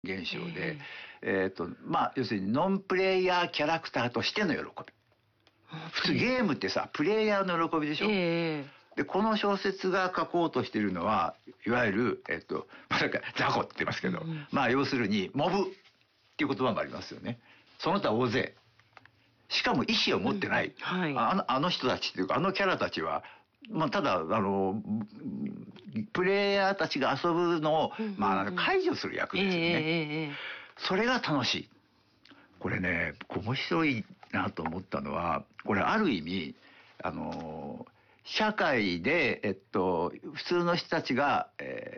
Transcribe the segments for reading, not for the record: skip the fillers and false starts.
現象で、まあ要するにノンプレイヤーキャラクターとしての喜び。普通ゲームってさ、プレイヤーの喜びでしょ。でこの小説が書こうとしているのは、いわゆるまあなんか雑魚って言いますけど、まあ要するにモブっていう言葉もありますよね。その他大勢。しかも意思を持ってない、あの人たちっていうか、あのキャラたちは、まあ、ただプレイヤーたちが遊ぶのを、まあ、解除する役ですよね。それが楽しい。これね、面白いなと思ったのは、これある意味社会で、普通の人たちが、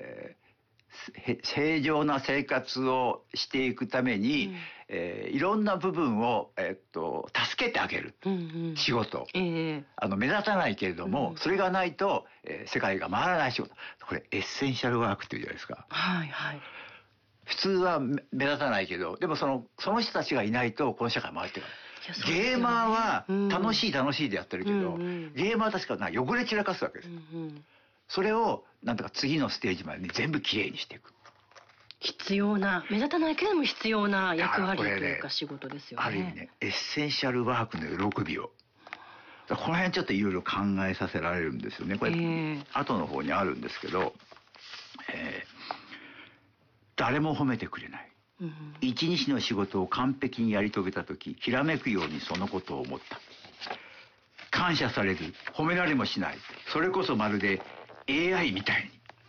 正常な生活をしていくために、いろんな部分を、助けてあげる、仕事、目立たないけれども、それがないと、世界が回らない仕事。これエッセンシャルワークっていうじゃないですか。普通は目立たないけど、でもその人たちがいないとこの社会回ってる。ゲーマーは楽しい楽しいでやってるけど、ゲーマーは確か汚れ散らかすわけです。それをなんとか次のステージまでに全部きれいにしていく。 必要な、目立たないけれども必要な役割というか仕事ですよね。 ある意味ね、エッセンシャルワークの喜びを。この辺ちょっといろいろ考えさせられるんですよね。これ、後の方にあるんですけど、誰も褒めてくれない。一日の仕事を完璧にやり遂げた時、ひらめくようにそのことを思った。感謝される、褒められもしない。それこそまるで AI みたいに。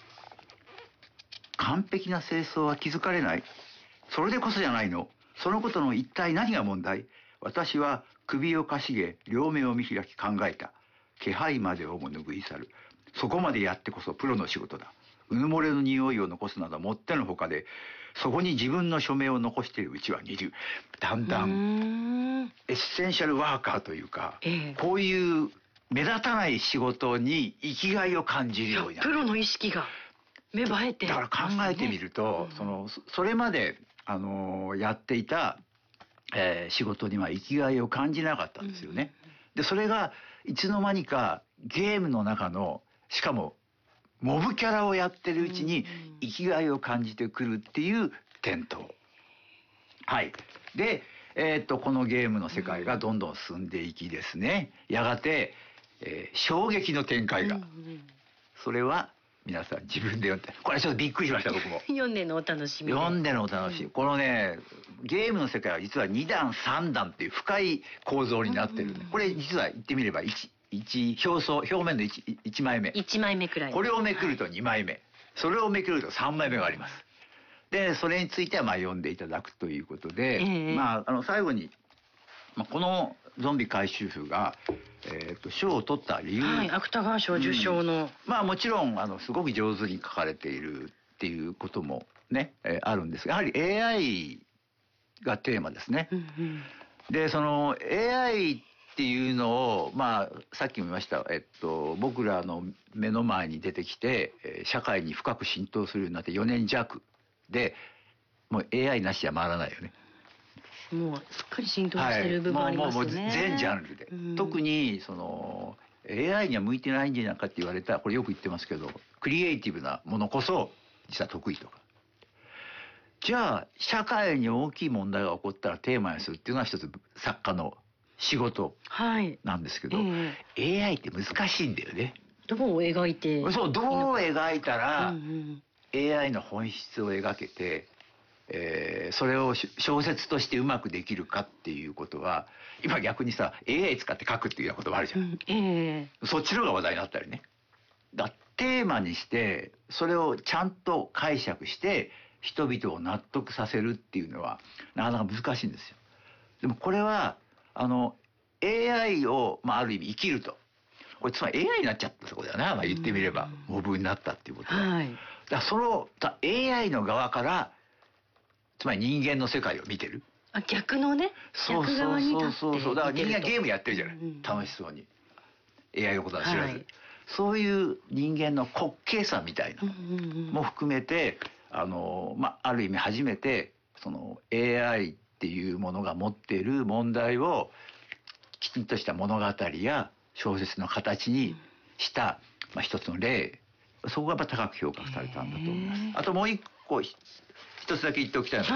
完璧な清掃は気づかれない。それでこそじゃないの。そのことの一体何が問題？私は首をかしげ、両目を見開き考えた。気配までをも拭い去る。そこまでやってこそプロの仕事だ。うぬもれの匂いを残すなどもってのほかで、そこに自分の署名を残しているうちは二流。だんだんエッセンシャルワーカーというか、こういう目立たない仕事に生きがいを感じるようになる。 プロの意識が芽生えて、 だから考えてみると、それまでやっていた、仕事には生きがいを感じなかったんですよね。でそれがいつの間にかゲームの中の、しかもモブキャラをやってるうちに生きがいを感じてくるっていう点灯。はい。で、このゲームの世界がどんどん進んでいきですね、やがて、衝撃の展開が。それは皆さん自分で読んで、これちょっとびっくりしました僕も。 読んでのお楽しみ。 読んでのお楽しみ。このね、ゲームの世界は実は2段3段っていう深い構造になってるんで、これ実は言ってみれば表面の 1枚目。 1枚目くらい。 これをめくると2枚目。それをめくると3枚目があります。で、それについてはまあ読んでいただくということで、まあ、最後に、このゾンビ回収婦が、賞を取った理由。 芥川賞受賞の。 まあもちろん、すごく上手に書かれているっていうこともね、あるんですが、やはり AI がテーマですね。で、その AI っていうのを、まあ、さっきも言いました、僕らの目の前に出てきて、社会に深く浸透するようになって4年弱で、もう AI なしじゃ回らないよね。 もうすっかり浸透してる部分ありますよね。 もう全ジャンルで。特に、AI には向いてないんじゃないかって言われた、これよく言ってますけど、クリエイティブなものこそ、実は得意とか。じゃあ、社会に大きい問題が起こったらテーマにするっていうのは一つ作家の仕事なんですけど、AI って難しいんだよね。 どう描いて。 そう、どう描いたら、AI の本質を描けて、それを小説としてうまくできるかっていうことは、今逆にさ AI 使って書くっていうようなこともあるじゃん、そっちの方が話題になったりね。テーマにしてそれをちゃんと解釈して人々を納得させるっていうのはなかなか難しいんですよ。でもこれはAI を、ある意味生きると、これつまり AI になっちゃったところだな、言ってみればモブになったっていうことは、だからそのAI の側からつまり人間の世界を見てる。 逆のね。 そうだから人間ゲームやってるじゃない、楽しそうに AI のことは知らず、そういう人間の滑稽さみたいなも含めてある意味初めてその AI っていうものが持っている問題をきちんとした物語や小説の形にした、一つの例、そこがやっぱ高く評価されたんだと思います。あともう一個一つだけ言っておきたいの。